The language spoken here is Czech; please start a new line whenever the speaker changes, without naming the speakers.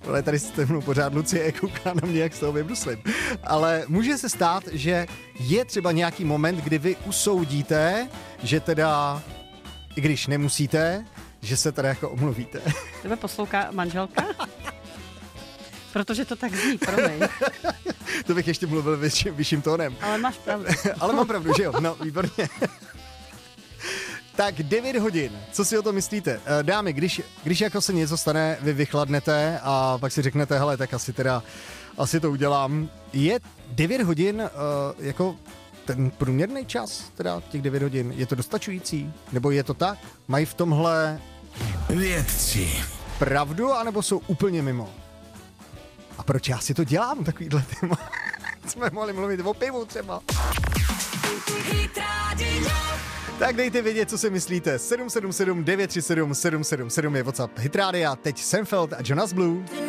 Ale tady se mnou pořád Lucie kouká na mě, jak z toho vybruslím. Ale může se stát, že je třeba nějaký moment, kdy vy usoudíte, že teda, i když nemusíte, že se teda jako omluvíte.
Tebe poslouchá manželka? Protože to tak zní, promiň.
To bych ještě mluvil vyšším tónem.
Ale máš pravdu.
Ale mám pravdu, že jo? No, výborně. Tak 9 hodin, co si o to myslíte? Dámy, když jako se něco stane, vy vychladnete a pak si řeknete, hele, tak asi to udělám. Je 9 hodin jako ten průměrný čas, teda těch 9 hodin, je to dostačující? Nebo je to tak? Mají v tomhle
vědci
pravdu, anebo jsou úplně mimo? A proč já si to dělám, takovýhle téma? Jsme mohli mluvit o pivu třeba. Tak dejte vědět, co si myslíte. 777 937 777 je WhatsApp Hit Rádia, teď Senfeld a Jonas Blue.